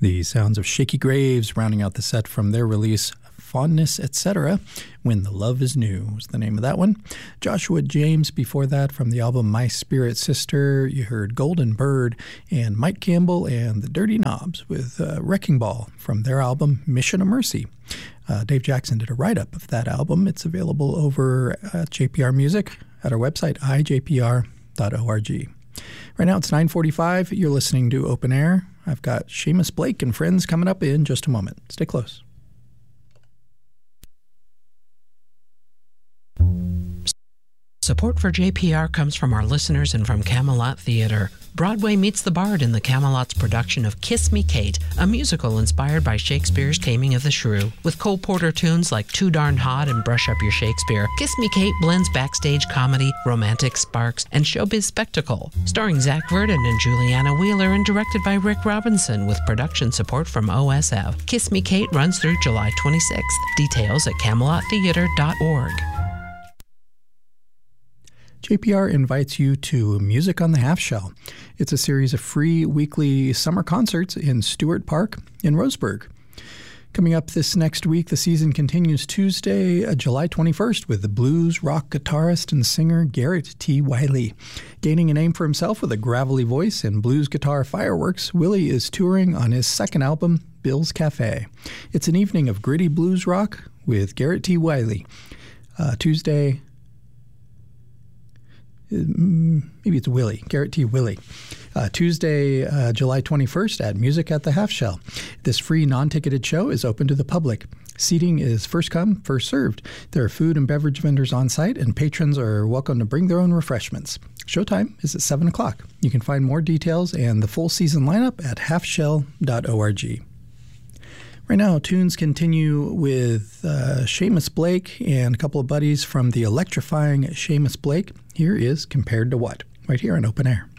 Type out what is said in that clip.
The sounds of Shaky Graves rounding out the set from their release Fondness, Etc. When the Love is New was the name of that one. Joshua James before that from the album My Spirit Sister. You heard Golden Bird and Mike Campbell and the Dirty Knobs with Wrecking Ball from their album Mission of Mercy. Dave Jackson did a write-up of that album. It's available over at JPR Music at our website, ijpr.org. Right now it's 9:45. You're listening to Open Air. I've got Seamus Blake and friends coming up in just a moment. Stay close. Support for JPR comes from our listeners and from Camelot Theater. Broadway meets the Bard in the Camelot's production of Kiss Me Kate, a musical inspired by Shakespeare's Taming of the Shrew. With Cole Porter tunes like Too Darn Hot and Brush Up Your Shakespeare, Kiss Me Kate blends backstage comedy, romantic sparks, and showbiz spectacle. Starring Zach Verdon and Juliana Wheeler and directed by Rick Robinson with production support from OSF. Kiss Me Kate runs through July 26th. Details at CamelotTheater.org. JPR invites you to Music on the Half Shell. It's a series of free weekly summer concerts in Stewart Park in Roseburg. Coming up this next week, the season continues Tuesday, July 21st, with the blues rock guitarist and singer Garrett T. Wiley. Gaining a name for himself with a gravelly voice and blues guitar fireworks, Willie is touring on his second album, Bill's Cafe. It's an evening of gritty blues rock with Garrett T. Wiley. Tuesday... maybe it's Willie, Garrett T. Willie. Tuesday, July 21st at Music at the Half Shell. This free non-ticketed show is open to the public. Seating is first come, first served. There are food and beverage vendors on site, and patrons are welcome to bring their own refreshments. Showtime is at 7 o'clock. You can find more details and the full season lineup at halfshell.org. Right now, tunes continue with Seamus Blake and a couple of buddies from the electrifying Seamus Blake. Here is Compared to What, right here on Open Air.